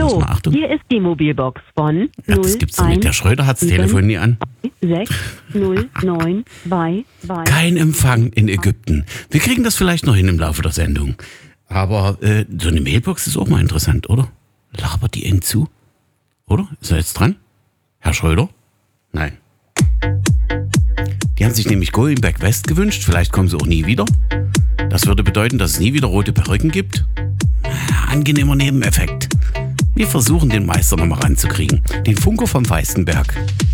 Hallo, mal Achtung. hier ist die Mobilbox von Ja, das gibt's doch nicht. Der Schröder hat das Telefon nie an. 609222. Kein Empfang in Ägypten. Wir kriegen das vielleicht noch hin im Laufe der Sendung. Aber so eine Mailbox ist auch mal interessant, oder? Labert die eng zu? Oder? Ist er jetzt dran? Herr Schröder? Nein. Die haben sich nämlich Going Back West gewünscht. Vielleicht kommen sie auch nie wieder. Das würde bedeuten, dass es nie wieder rote Perücken gibt. Angenehmer Nebeneffekt. Wir versuchen, den Meister nochmal ranzukriegen. Den Funker vom Weißenberg.